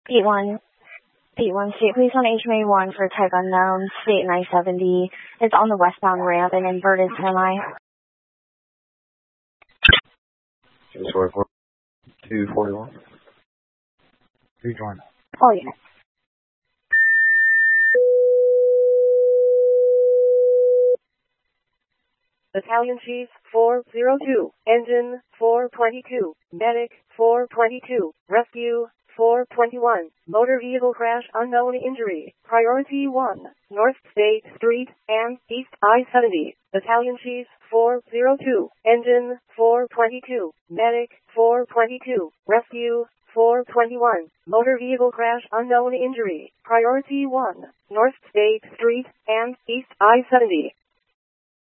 P1. P1 State Police on HMA1 for type unknown, state 970. It's on the westbound ramp, an inverted semi. 241. Rejoin. All units. Battalion Chief 402, Engine 422, Medic 422, Rescue 421, Motor Vehicle Crash Unknown Injury, Priority 1, North State Street and East I-70. Battalion Chief 402, Engine 422, Medic 422, Rescue 421, Motor Vehicle Crash Unknown Injury, Priority 1, North State Street and East I-70.